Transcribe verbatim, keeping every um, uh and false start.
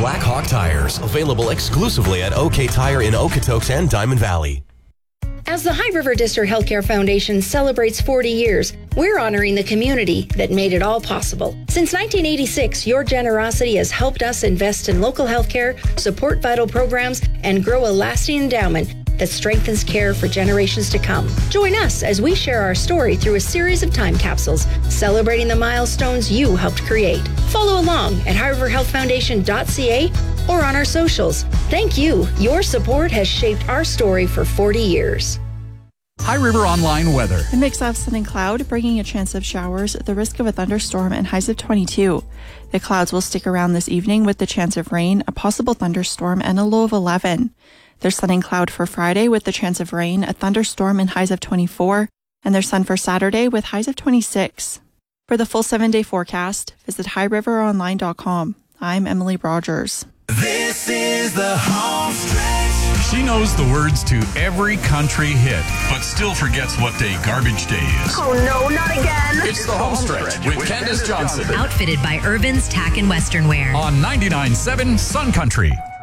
Black Hawk Tires, available exclusively at OK Tire in Okotoks and Diamond Valley. As the High River District Healthcare Foundation celebrates forty years, we're honoring the community that made it all possible. Since nineteen eighty-six, your generosity has helped us invest in local healthcare, support vital programs, and grow a lasting endowment that strengthens care for generations to come. Join us as we share our story through a series of time capsules, celebrating the milestones you helped create. Follow along at high river health foundation dot c a or on our socials. Thank you. Your support has shaped our story for forty years. High River Online weather. A mix of sun and cloud, bringing a chance of showers, the risk of a thunderstorm, and highs of twenty-two. The clouds will stick around this evening with the chance of rain, a possible thunderstorm, and a low of eleven. There's sun and cloud for Friday with the chance of rain, a thunderstorm, and highs of twenty-four. And there's sun for Saturday with highs of twenty-six. For the full seven-day forecast, visit high river online dot com. I'm Emily Rogers. This is the home stretch. She knows the words to every country hit, but still forgets what day garbage day is. Oh no, not again. It's the home stretch with, with Candace Johnson. Outfitted by Urban's Tack and Western Wear. On ninety-nine point seven Sun Country.